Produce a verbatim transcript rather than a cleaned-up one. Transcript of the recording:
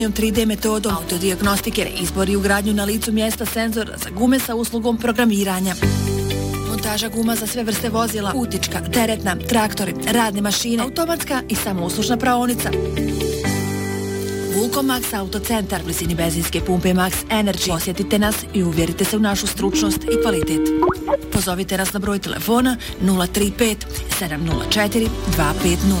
tri D metodom autodijagnostike, izbor i ugradnju na licu mjesta senzora za gume sa uslugom programiranja. Montaža guma za sve vrste vozila, putnička, teretna, traktori, radne mašine, automatska i samouslužna praonica. Vulko Max Autocentar, blizini benzinske pumpe Max Energy. Posjetite nas i uvjerite se u našu stručnost i kvalitet. Pozovite nas na broj telefona nula tri pet sedam nula četiri dva pet nula.